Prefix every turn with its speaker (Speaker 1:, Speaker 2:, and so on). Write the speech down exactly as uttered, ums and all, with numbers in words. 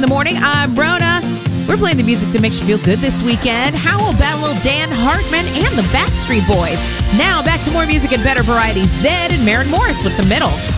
Speaker 1: the morning. I'm Rona. We're playing the music that makes you feel good this weekend. How about a little Dan Hartman and the Backstreet Boys? Now back to more music and better variety. Zedd and Maren Morris with The Middle.